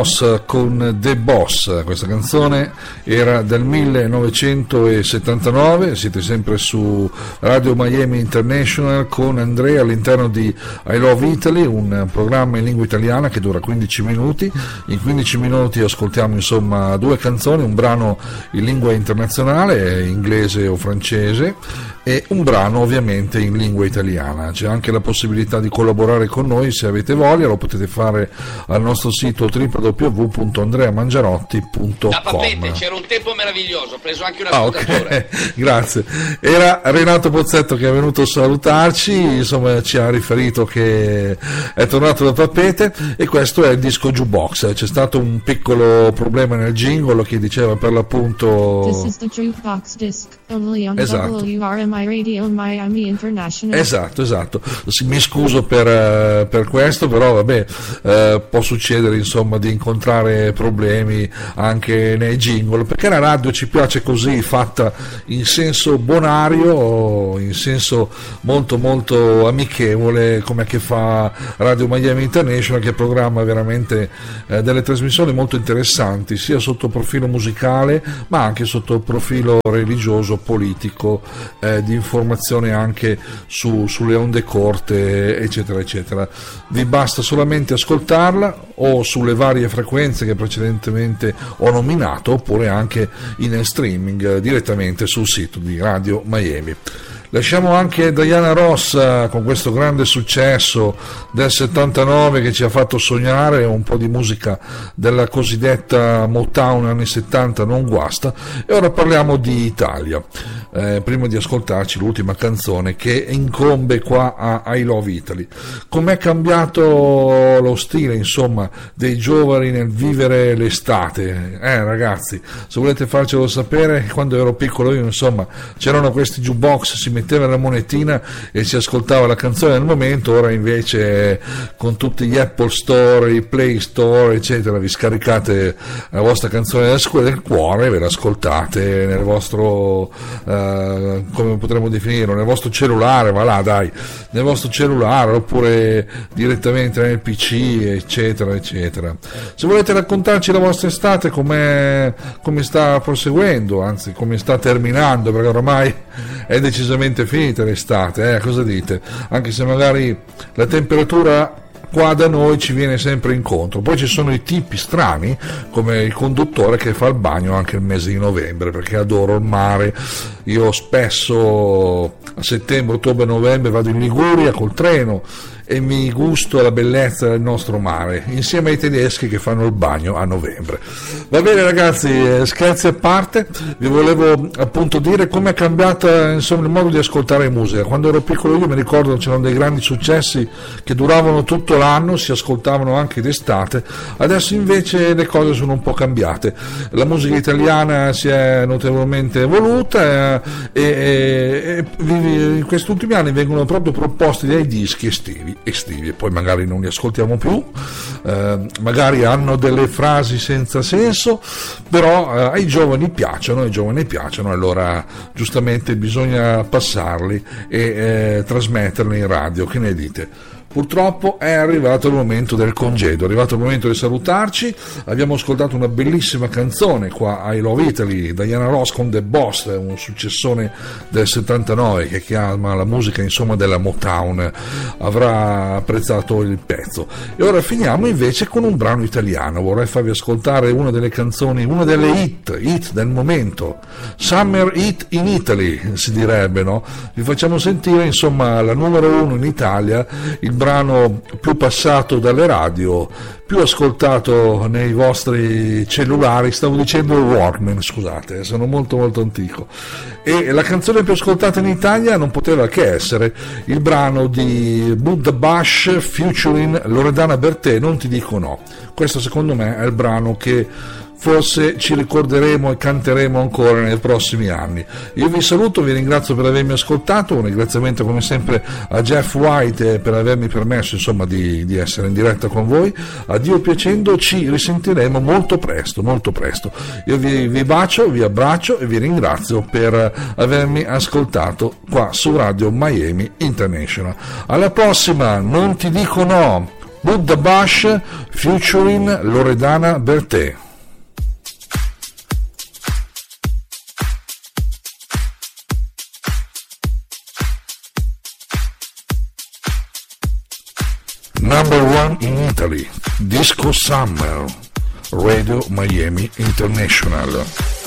Ross con The Boss. Questa canzone era del 1979. Siete sempre su Radio Miami International con Andrea all'interno di I Love Italy, un programma in lingua italiana che dura 15 minuti. In 15 minuti ascoltiamo insomma due canzoni, un brano in lingua internazionale, inglese o francese, e un brano ovviamente in lingua italiana. C'è anche la possibilità di collaborare con noi, se avete voglia lo potete fare al nostro sito www.andreamangiarotti.com. Da Papete, c'era un tempo meraviglioso, ho preso anche un ascoltatore. Okay. Grazie. Era Renato Pozzetto che è venuto a salutarci, insomma ci ha riferito che è tornato da Papete, e questo è il disco Jukebox. C'è stato un piccolo problema nel jingle che diceva per l'appunto This is the Jukebox disc, only on esatto. WRMI Radio Miami International. Esatto. Mi scuso per questo, però vabbè, può succedere insomma di incontrare problemi anche nei jingle, perché la radio ci piace così, fatta in senso bonario, in senso molto molto amichevole, come che fa Radio Miami International, che programma veramente delle trasmissioni molto interessanti, sia sotto profilo musicale ma anche sotto profilo religioso, politico, di informazione anche sulle onde corte, eccetera eccetera. Vi basta solamente ascoltarla o sulle varie frequenze che precedentemente ho nominato, oppure anche in streaming direttamente sul sito di Radio Miami. Lasciamo anche Diana Ross con questo grande successo del 79 che ci ha fatto sognare un po' di musica della cosiddetta Motown anni 70 non guasta, e ora parliamo di Italia. Prima di ascoltarci l'ultima canzone che incombe qua a I Love Italy. Com'è cambiato lo stile insomma dei giovani nel vivere l'estate, ragazzi, se volete farcelo sapere. Quando ero piccolo io insomma c'erano questi jukebox, si metteva la monetina e si ascoltava la canzone del momento. Ora invece con tutti gli Apple Store, i Play Store eccetera, vi scaricate la vostra canzone del cuore e ve l'ascoltate nel vostro come potremmo definirlo, nel vostro cellulare, ma là dai, nel vostro cellulare, oppure direttamente nel PC eccetera eccetera. Se volete raccontarci la vostra estate, come sta proseguendo, anzi come sta terminando, perché ormai è decisamente finita l'estate, cosa dite? Anche se magari la temperatura qua da noi ci viene sempre incontro. Poi ci sono i tipi strani come il conduttore che fa il bagno anche il mese di novembre, perché adoro il mare. Io spesso a settembre, ottobre, novembre vado in Liguria col treno e mi gusto la bellezza del nostro mare insieme ai tedeschi che fanno il bagno a novembre. Va bene ragazzi, scherzi a parte, vi volevo appunto dire come è cambiata insomma il modo di ascoltare musica. Quando ero piccolo io mi ricordo c'erano dei grandi successi che duravano tutto l'anno, si ascoltavano anche d'estate. Adesso invece le cose sono un po' cambiate, la musica italiana si è notevolmente evoluta e in questi ultimi anni vengono proprio proposti dei dischi estivi, e poi magari non li ascoltiamo più, magari hanno delle frasi senza senso, però ai giovani piacciono, allora giustamente bisogna passarli e trasmetterli in radio. Che ne dite? Purtroppo è arrivato il momento del congedo, è arrivato il momento di salutarci. Abbiamo ascoltato una bellissima canzone qua a I Love Italy, Diana Ross con The Boss, un successone del 79 che chiama la musica insomma della Motown, avrà apprezzato il pezzo. E ora finiamo invece con un brano italiano. Vorrei farvi ascoltare una delle canzoni, una delle hit del momento, Summer Hit in Italy si direbbe, no? Vi facciamo sentire insomma la numero 1 in Italia, il brano più passato dalle radio, più ascoltato nei vostri cellulari, stavo dicendo il Walkman, scusate, sono molto molto antico, e la canzone più ascoltata in Italia non poteva che essere il brano di Buddha Bash featuring Loredana Bertè, Non ti dico no. Questo secondo me è il brano che forse ci ricorderemo e canteremo ancora nei prossimi anni. Io vi saluto, vi ringrazio per avermi ascoltato, un ringraziamento come sempre a Jeff White per avermi permesso insomma di essere in diretta con voi. A Dio piacendo ci risentiremo molto presto. Io vi bacio, vi abbraccio e vi ringrazio per avermi ascoltato qua su Radio Miami International. Alla prossima, Non ti dico no. Buddha Bash featuring Loredana Bertè. Number one in Italy, Disco Summer, Radio Miami International.